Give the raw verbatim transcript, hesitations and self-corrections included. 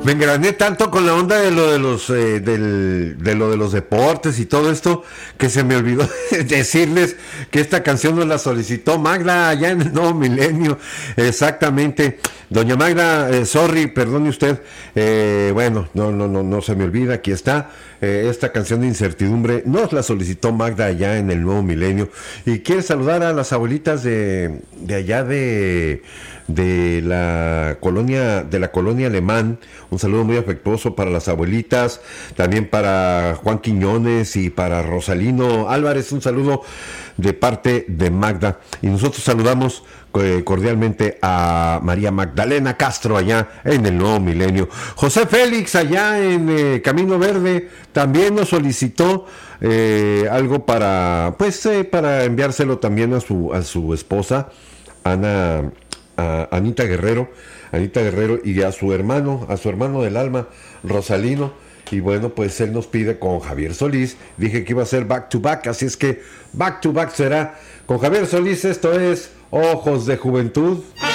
Me engrané tanto con la onda de lo de los eh, del, de lo de los deportes y todo esto que se me olvidó decirles que esta canción nos la solicitó Magda allá en el Nuevo Milenio. Exactamente. Doña Magda, eh, sorry, perdone usted. Eh, bueno, no, no, no, no se me olvida, aquí está. Eh, esta canción de Incertidumbre nos la solicitó Magda allá en el Nuevo Milenio. Y quiere saludar a las abuelitas de, de allá de, de la colonia, de la colonia Alemán. Un saludo muy afectuoso para las abuelitas, también para Juan Quiñones y para Rosalino Álvarez. Un saludo de parte de Magda. Y nosotros saludamos eh, cordialmente a María Magdalena Castro allá en el Nuevo Milenio. José Félix allá en eh, Camino Verde también nos solicitó eh, algo para, pues, eh, para enviárselo también a su a su esposa Ana, a Anita Guerrero, Anita Guerrero y a su hermano, a su hermano del alma, Rosalino. Y bueno, pues él nos pide con Javier Solís. Dije que iba a ser back to back, así es que back to back será con Javier Solís. Esto es Ojos de Juventud.